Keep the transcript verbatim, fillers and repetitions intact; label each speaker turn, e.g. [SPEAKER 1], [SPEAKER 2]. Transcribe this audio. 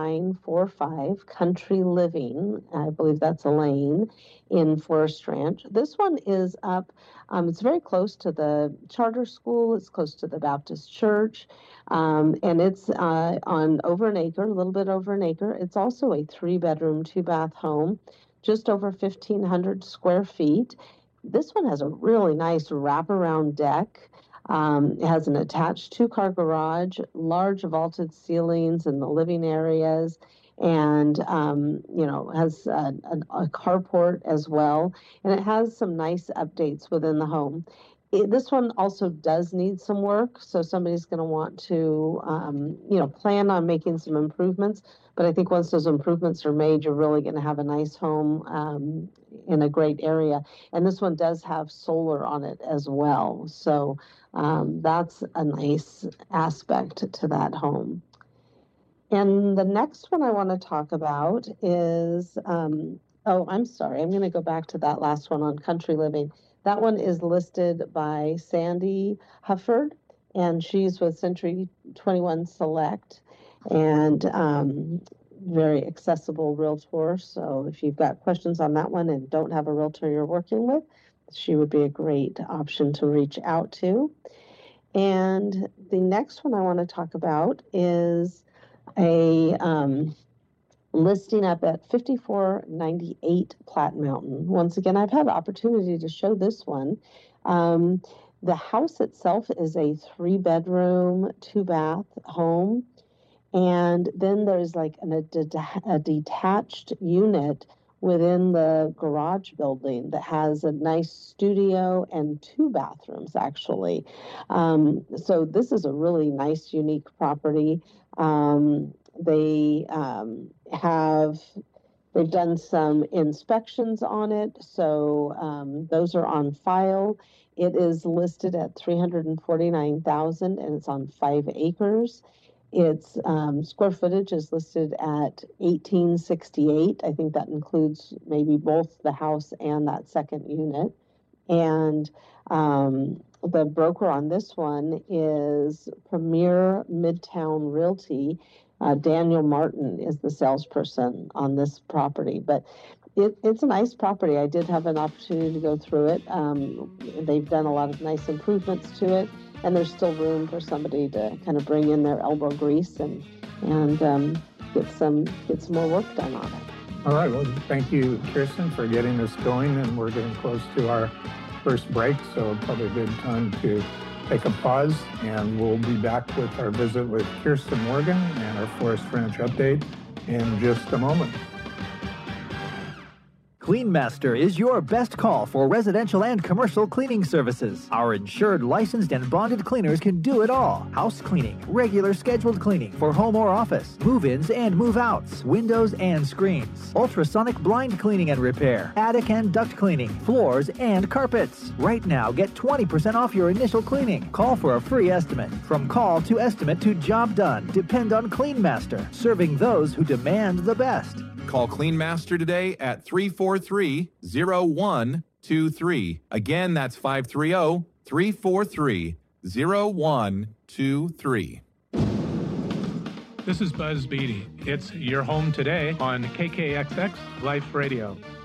[SPEAKER 1] nine four five Country Living. I believe that's a lane in Forest Ranch. This one is up, um, it's very close to the charter school, it's close to the Baptist church, um, and it's uh, on over an acre, a little bit over an acre. It's also a three-bedroom, two-bath home, just over fifteen hundred square feet. This one has a really nice wraparound deck. Um, it has an attached two-car garage, large vaulted ceilings in the living areas, and, um, you know, has a, a, a carport as well. And it has some nice updates within the home. It, this one also does need some work, so somebody's going to want to, um, you know, plan on making some improvements. But I think once those improvements are made, you're really going to have a nice home um, in a great area. And this one does have solar on it as well. So um, that's a nice aspect to that home. And the next one I want to talk about is, um, oh, I'm sorry. I'm going to go back to that last one on Country Living. That one is listed by Sandy Hufford, and she's with Century twenty-one Select, and um, very accessible realtor. So if you've got questions on that one and don't have a realtor you're working with, she would be a great option to reach out to. And the next one I want to talk about is a um, listing up at fifty-four ninety-eight Platte Mountain. Once again, I've had the opportunity to show this one. Um, the house itself is a three-bedroom, two-bath home. And then there's like an, a, a detached unit within the garage building that has a nice studio and two bathrooms, actually. Um, so this is a really nice, unique property. Um, they um, have, they've done some inspections on it, so um, those are on file. It is listed at three hundred forty-nine thousand dollars, and it's on five acres. Its um, square footage is listed at eighteen sixty-eight. I think that includes maybe both the house and that second unit. And um, the broker on this one is Premier Midtown Realty. Uh, Daniel Martin is the salesperson on this property. But it, it's a nice property. I did have an opportunity to go through it. Um, they've done a lot of nice improvements to it. And there's still room for somebody to kind of bring in their elbow grease and and um, get some get some more work done on it.
[SPEAKER 2] All right. Well, thank you, Kirsten, for getting us going. And we're getting close to our first break, so probably a good time to take a pause. And we'll be back with our visit with Kirsten Morgan and our Forest Ranch update in just a moment.
[SPEAKER 3] CleanMaster is your best call for residential and commercial cleaning services. Our insured, licensed, and bonded cleaners can do it all. House cleaning, regular scheduled cleaning for home or office, move-ins and move-outs, windows and screens, ultrasonic blind cleaning and repair, attic and duct cleaning, floors and carpets. Right now, get twenty percent off your initial cleaning. Call for a free estimate. From call to estimate to job done, depend on CleanMaster, serving those who demand the best.
[SPEAKER 4] Call CleanMaster today at three four three, zero one two three. Again, that's five three zero, three four three, zero one two three.
[SPEAKER 5] This is Buzz Beatty. It's Your Home Today on K K X X Life Radio.